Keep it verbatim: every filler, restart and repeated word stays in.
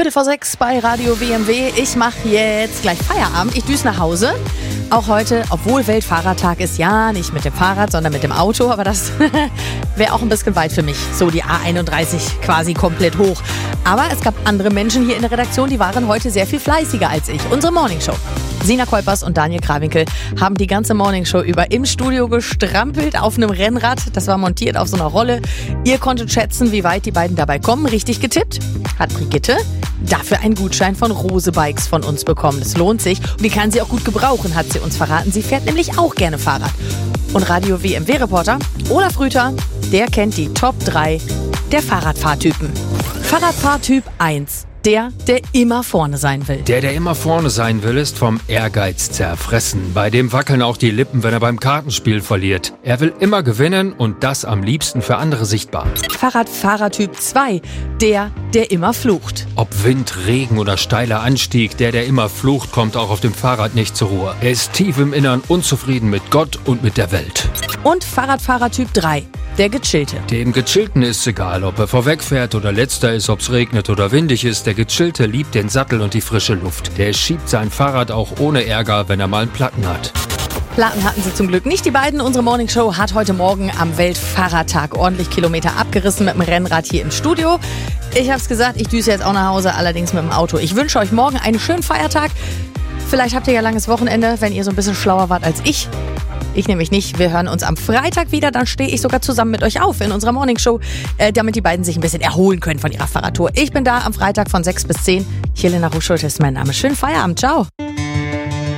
Viertel vor sechs bei Radio W M W. Ich mache jetzt gleich Feierabend. Ich düse nach Hause. Auch heute, obwohl Weltfahrradtag ist, ja, nicht mit dem Fahrrad, sondern mit dem Auto. Aber das wäre auch ein bisschen weit für mich. So die A einunddreißig quasi komplett hoch. Aber es gab andere Menschen hier in der Redaktion, die waren heute sehr viel fleißiger als ich. Unsere Morningshow. Sina Kuipers und Daniel Krawinkel haben die ganze Morningshow über im Studio gestrampelt auf einem Rennrad. Das war montiert auf so einer Rolle. Ihr konntet schätzen, wie weit die beiden dabei kommen. Richtig getippt hat Brigitte dafür einen Gutschein von Rose Bikes von uns bekommen. Das lohnt sich und die kann sie auch gut gebrauchen, hat sie uns verraten. Sie fährt nämlich auch gerne Fahrrad. Und Radio W M W-Reporter Olaf Rüther, der kennt die Top drei der Fahrradfahrtypen. Fahrradfahrtyp eins. Der, der immer vorne sein will. Der, der immer vorne sein will, ist vom Ehrgeiz zerfressen. Bei dem wackeln auch die Lippen, wenn er beim Kartenspiel verliert. Er will immer gewinnen und das am liebsten für andere sichtbar. Fahrradfahrertyp zwei. Der, der immer flucht. Ob Wind, Regen oder steiler Anstieg, der, der immer flucht, kommt auch auf dem Fahrrad nicht zur Ruhe. Er ist tief im Innern unzufrieden mit Gott und mit der Welt. Und Fahrradfahrertyp drei. Der Gechillte. Dem Gechillten ist egal, ob er vorwegfährt oder letzter ist, ob es regnet oder windig ist. Der Gechillte liebt den Sattel und die frische Luft. Der schiebt sein Fahrrad auch ohne Ärger, wenn er mal einen Platten hat. Platten hatten sie zum Glück nicht, die beiden. Unsere Morningshow hat heute Morgen am Weltfahrradtag ordentlich Kilometer abgerissen mit dem Rennrad hier im Studio. Ich hab's gesagt, ich düse jetzt auch nach Hause, allerdings mit dem Auto. Ich wünsche euch morgen einen schönen Feiertag. Vielleicht habt ihr ja langes Wochenende, wenn ihr so ein bisschen schlauer wart als ich. Ich nämlich nicht. Wir hören uns am Freitag wieder. Dann stehe ich sogar zusammen mit euch auf in unserer Morningshow, äh, damit die beiden sich ein bisschen erholen können von ihrer Fahrradtour. Ich bin da am Freitag von sechs bis zehn. Jelena Ruschulz ist mein Name. Schönen Feierabend. Ciao.